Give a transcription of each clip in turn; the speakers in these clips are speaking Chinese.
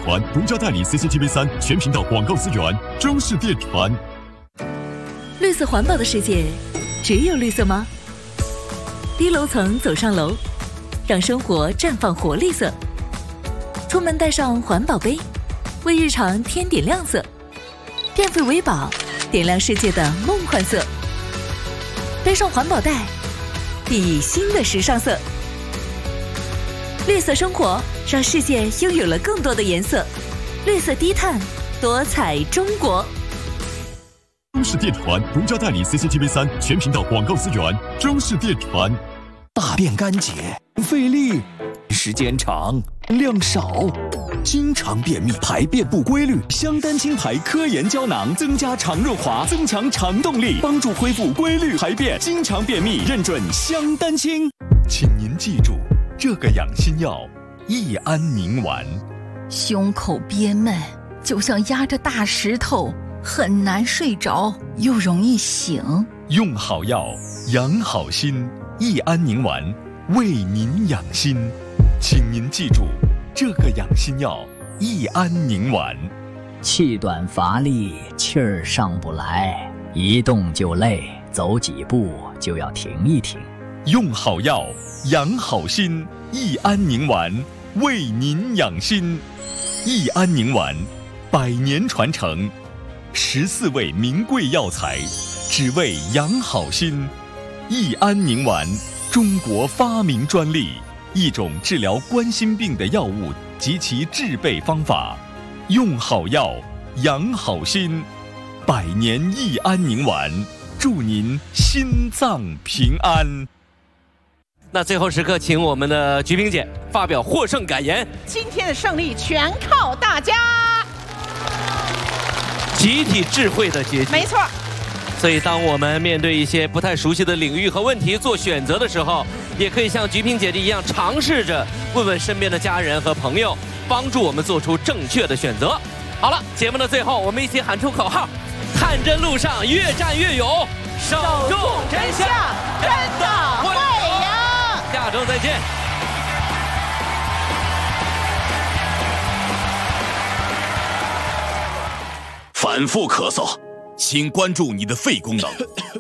传独家代理 CCTV3 全频道广告资源，中式电传。 绿色环保的世界，只有绿色吗？低楼层走上楼，让生活绽放活力色。出门带上环保杯，为日常添点亮色。电费为宝，点亮世界的梦幻色。背上环保袋，熠熠新的时尚色。绿色生活，让世界拥有了更多的颜色。绿色低碳，多彩中国。 中式电传独家代理 CCTV3 全频道广告资源，中式电传。 大便干结，费力，时间长，量少，经常便秘，排便不规律。香丹清排科研胶囊增加肠润滑，增强肠动力，帮助恢复规律排便。经常便秘，认准香丹清。请您记住这个养心药：益安宁丸。 胸口憋闷，就像压着大石头，很难睡着，又容易醒。 用好药，养好心。益安宁丸为您养心，请您记住这个养心药：益安宁丸。 气短乏力，气儿上不来，一动就累，走几步就要停一停。 用好药，养好心。益安宁丸为您养心。益安宁丸100年传承，14味名贵药材，只为养好心。益安宁丸，中国发明专利，一种治疗冠心病的药物及其制备方法。用好药，养好心。100年益安宁丸，祝您心脏平安。 那最后时刻，请我们的菊萍姐发表获胜感言。 今天的胜利全靠大家， 集体智慧的结局。 没错。 所以，当我们面对一些不太熟悉的领域和问题做选择的时候，也可以像菊萍姐姐一样，尝试着问问身边的家人和朋友，帮助我们做出正确的选择。好了，节目的最后，我们一起喊出口号：探针路上越战越勇，守住真相，真的会赢。下周再见。 反复咳嗽，请关注你的肺功能。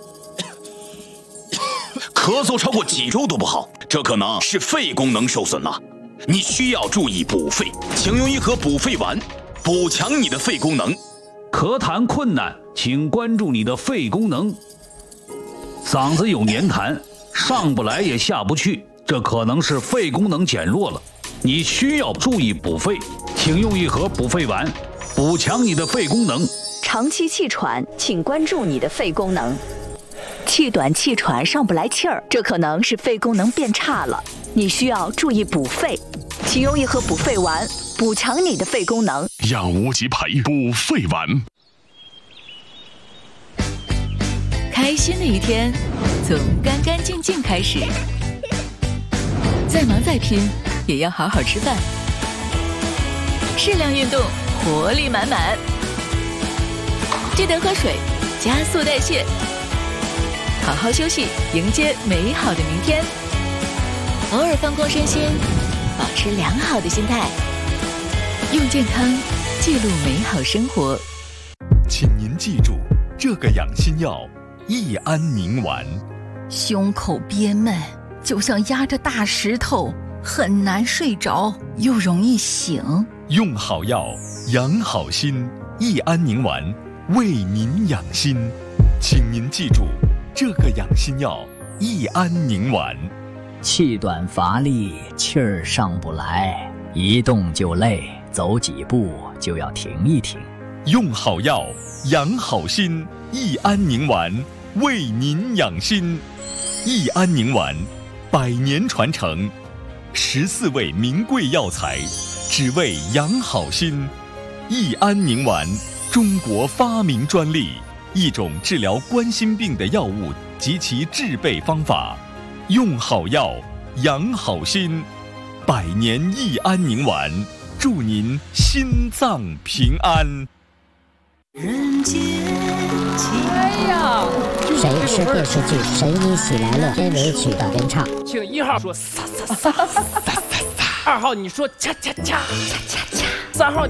咳嗽超过几周都不好，这可能是肺功能受损了。你需要注意补肺，请用一盒补肺丸，补强你的肺功能。 咳痰困难，请关注你的肺功能。嗓子有黏痰，上不来也下不去，这可能是肺功能减弱了。你需要注意补肺，请用一盒补肺丸，补强你的肺功能。 长期气喘，请关注你的肺功能。气短气喘上不来气儿，这可能是肺功能变差了，你需要注意补肺，请用一盒补肺丸，补强你的肺功能。 养无极牌补肺丸。 开心的一天，从干干净净开始。再忙再拼，也要好好吃饭。适量运动，活力满满。记得喝水，加速代谢。好好休息，迎接美好的明天。偶尔放空身心，保持良好的心态，用健康记录美好生活。 请您记住这个养心药：益安宁丸。 胸口憋闷，就像压着大石头，很难睡着，又容易醒。 用好药，养好心。益安宁丸为您养心，请您记住这个养心药：益安宁丸。 气短乏力，气儿上不来，一动就累，走几步就要停一停。 用好药，养好心。益安宁丸为您养心。益安宁丸100年传承，14味名贵药材，只为养好心。益安宁丸，中国发明专利，一种治疗冠心病的药物及其制备方法。用好药，养好心。100年益安宁丸，祝您心脏平安。 人间哎呀， 谁是电视剧《神医喜来乐》片尾曲的原唱？ 请1号说撒撒撒撒撒撒，2号你说恰恰恰恰恰恰，3号